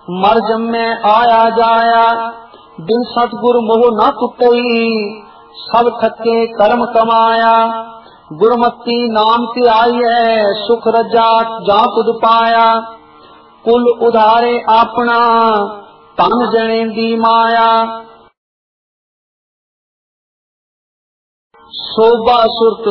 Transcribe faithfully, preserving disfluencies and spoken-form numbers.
मर जम्मे आया जाया, बिन सतगुर मोह न टुटई, सब थके कर्म कमाया। गुरमति नाम की आई है, सुख रजा जा तुद पाया। कुल उधारे अपना, तन जने दी माया। शोभा सुरत